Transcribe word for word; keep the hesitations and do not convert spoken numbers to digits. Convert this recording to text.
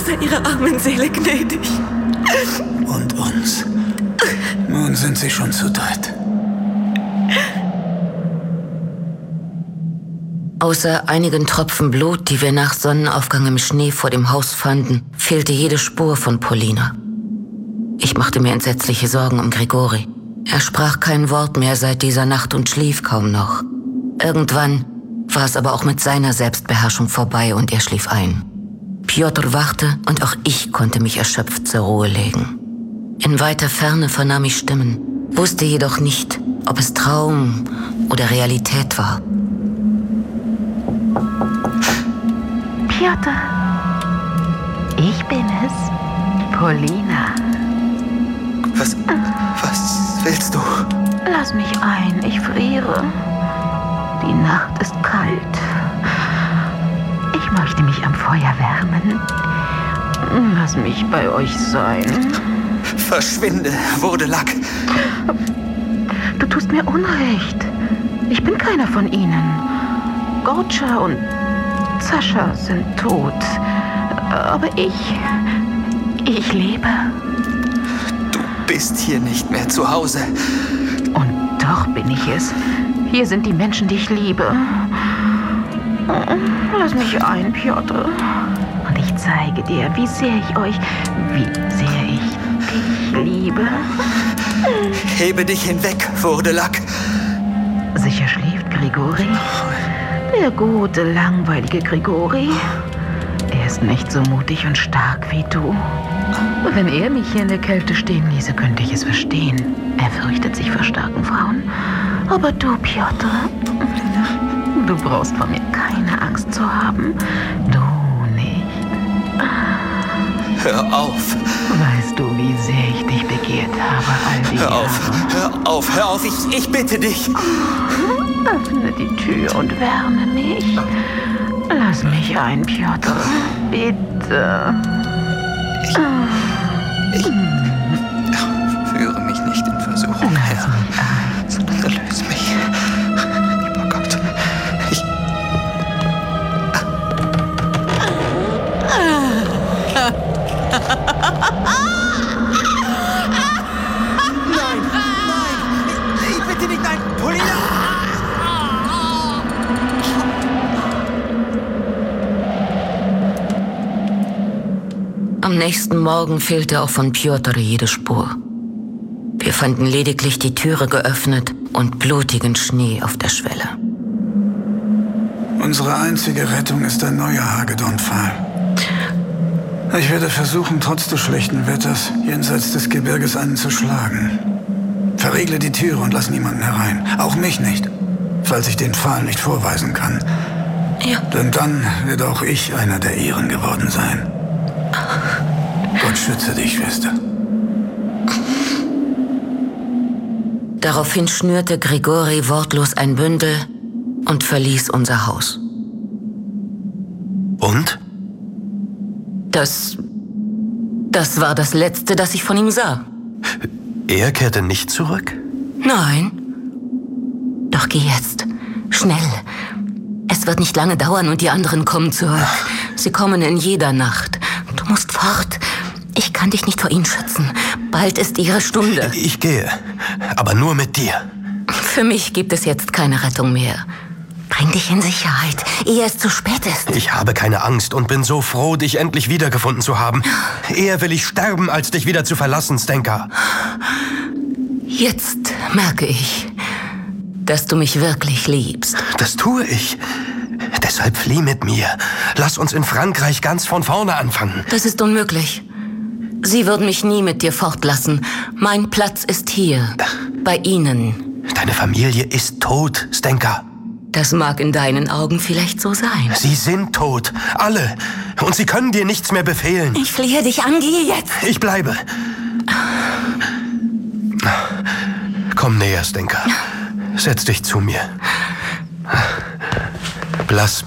sei ihrer armen Seele gnädig. Und uns. Nun sind sie schon zu dritt. Außer einigen Tropfen Blut, die wir nach Sonnenaufgang im Schnee vor dem Haus fanden, fehlte jede Spur von Polina. Ich machte mir entsetzliche Sorgen um Grigori. Er sprach kein Wort mehr seit dieser Nacht und schlief kaum noch. Irgendwann war es aber auch mit seiner Selbstbeherrschung vorbei und er schlief ein. Pjotr wachte und auch ich konnte mich erschöpft zur Ruhe legen. In weiter Ferne vernahm ich Stimmen, wusste jedoch nicht, ob es Traum oder Realität war. Pjotr, ich bin es, Polina. Was, was willst du? Lass mich ein, ich friere. Die Nacht ist kalt. Ich möchte mich am Feuer wärmen. Lass mich bei euch sein. Verschwinde, Vodelak. Du tust mir Unrecht. Ich bin keiner von ihnen. Gortscha und Sascha sind tot. Aber ich... ich lebe. Du bist hier nicht mehr zu Hause. Und doch bin ich es. Hier sind die Menschen, die ich liebe. Lass mich ein, Pjotr. Und ich zeige dir, wie sehr ich euch, wie sehr ich dich liebe. Hebe dich hinweg, Vodelak. Sicher schläft Grigori? Der gute, langweilige Grigori. Er ist nicht so mutig und stark wie du. Wenn er mich hier in der Kälte stehen ließe, könnte ich es verstehen. Er fürchtet sich vor starken Frauen. Aber du, Pjotr, du brauchst vor mir keine Angst zu haben. Du nicht. Hör auf. Weißt du, wie sehr ich dich begehrt habe all die Hör auf, Jahre? hör auf, hör auf, ich, ich bitte dich. Öffne die Tür und wärme mich. Lass mich ein, Pjotr. Bitte. Ich, ich führe mich nicht in Versuchung, Lass Herr, mich ein. sondern erlöse mich. Lieber Gott, ich... Nein, nein, ich, ich bitte nicht, nein, Polina! Am nächsten Morgen fehlte auch von Pjotr jede Spur. Wir fanden lediglich die Türe geöffnet und blutigen Schnee auf der Schwelle. Unsere einzige Rettung ist ein neuer Hagedornpfahl. Ich werde versuchen, trotz des schlechten Wetters jenseits des Gebirges einen zu schlagen. Verriegle die Türe und lass niemanden herein. Auch mich nicht, falls ich den Pfahl nicht vorweisen kann. Ja. Denn dann wird auch ich einer der Ihren geworden sein. Gott schütze dich, Schwester. Daraufhin schnürte Grigori wortlos ein Bündel und verließ unser Haus. Und? Das... das war das Letzte, das ich von ihm sah. Er kehrte nicht zurück? Nein. Doch geh jetzt. Schnell. Es wird nicht lange dauern und die anderen kommen zurück. Sie kommen in jeder Nacht. Du musst fort. Ich kann dich nicht vor ihnen schützen. Bald ist ihre Stunde. Ich gehe, aber nur mit dir. Für mich gibt es jetzt keine Rettung mehr. Bring dich in Sicherheit, ehe es zu spät ist. Ich habe keine Angst und bin so froh, dich endlich wiedergefunden zu haben. Eher will ich sterben, als dich wieder zu verlassen, Stenka. Jetzt merke ich, dass du mich wirklich liebst. Das tue ich. Deshalb flieh mit mir. Lass uns in Frankreich ganz von vorne anfangen. Das ist unmöglich. Sie würden mich nie mit dir fortlassen. Mein Platz ist hier, bei ihnen. Deine Familie ist tot, Stenka. Das mag in deinen Augen vielleicht so sein. Sie sind tot, alle. Und sie können dir nichts mehr befehlen. Ich flehe dich an, geh jetzt. Ich bleibe. Komm näher, Stenka. Setz dich zu mir. Blass